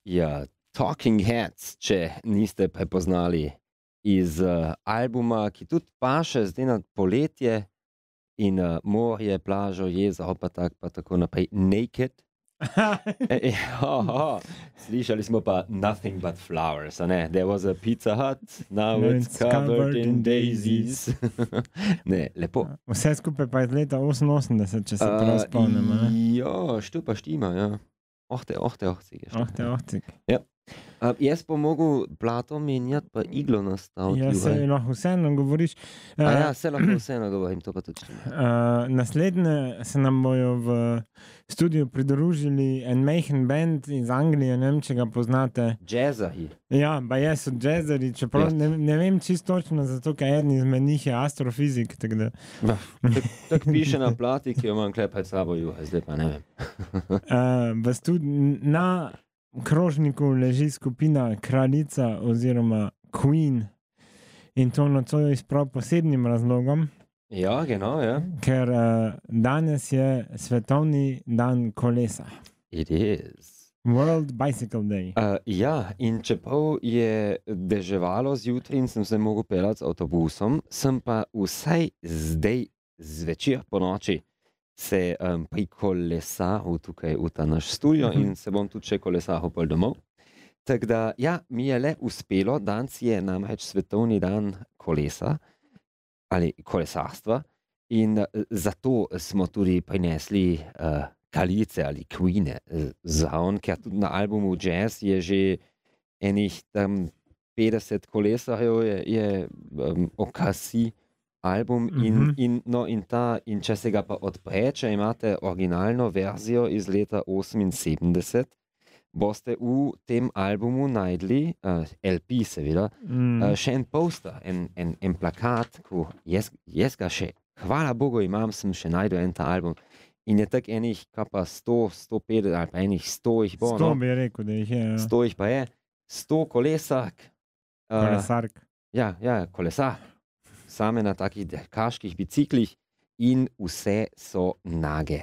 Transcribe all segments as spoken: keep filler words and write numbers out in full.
Ja, Talking Heads, če niste prepoznali, iz uh, albuma, ki tudi paše zdaj na poletje in uh, morje, plažo, jezero, pa, tak, pa tako naprej. Naked. E, e, oh, oh. Slišali smo pa Nothing But Flowers. A ne? There was a Pizza Hut, now No, it's it's covered covered in in daisies. Ne, lepo. Vse skupaj pa je iz leta oseminosemdeset, če se prav spomnim. a ne? Ja, štupa štima, ja. Ohte, ohte, ohte. Ohte, ohte. Ja. Uh, jaz pa mogel plato menjati, pa iglo nastaviti. Ja, se Juhaj. lahko vseeno govoriš. A Uh, ja, se lahko vseeno govorim, to pa tudi štima. Uh, naslednje se nam bojo v studiu pridružili en majhen band iz Anglije, ne vem, če ga poznate. Jazzahi. Ja, pa je so jazzeri, čeprav Ja. ne, ne vem čisto točno, zato ker eden izmed njih je astrofizik, tako da. Tako tak piše na plati, ki jo imam kle pred sabo, juhaj, zdaj pa ne vem. Uh, v studi- na krožniku leži skupina Kraljica oziroma Queen in to nocoj iz prav posebnim razlogom, Ja, genau, ja. ker uh, danes je svetovni dan kolesa. It is. World Bicycle Day. Uh, ja, in čeprav je deževalo zjutraj in sem se mogel peljati z avtobusom, sem pa vsaj zdaj zvečer po noči se um, prikolesaril tukaj v ta naš studio Mhm. in se bom tudi še kolesaril pol domov. Tako da, ja, mi je le uspelo, danes je namreč svetovni dan kolesa ali kolesarstva in uh, zato smo tudi prinesli uh, Kraljice ali Queene uh, zraven, ker tudi na albumu Jazz je že enih tam petdeset kolesarjev je, je um, okasi album in, Mhm. in, no, in, ta, in če se ga pa odpre, če imate originalno verzijo iz leta oseminsedemdeset, boste v tem albumu najdli, uh, L P seveda, Mm. uh, še en poster, en, en, en plakat, ko jaz, jaz ga še, hvala Bogu imam, sem še najdel en ta album. In je tak enih, kaj pa sto, sto petdeset ali pa enih sto jih bo, Sto no? bi rekel, da jih je. ja. sto jih pa je, sto kolesark. Uh, Kolesark. ja, ja, kolesar. Same na takih dirkaških biciklih in vse so nage.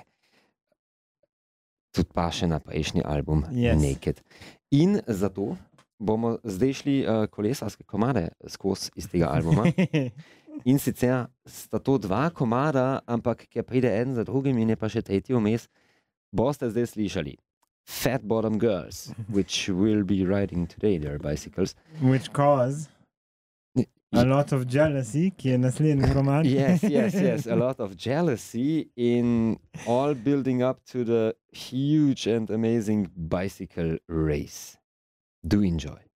Tudi pa še na prejšnji album Yes. Naked. In zato bomo zdaj šli uh, kolesarske komade skozi iz tega albuma. In sicer sta to dva komada, ampak ker pride en za drugim in je pa še tretji vmes, boste zdaj slišali Fat Bottom Girls, which will be riding today their bicycles. Which cause a lot of jealousy, ki je naslednji roman. Yes, yes, yes. A lot of jealousy in all building up to the huge and amazing bicycle race. Do enjoy.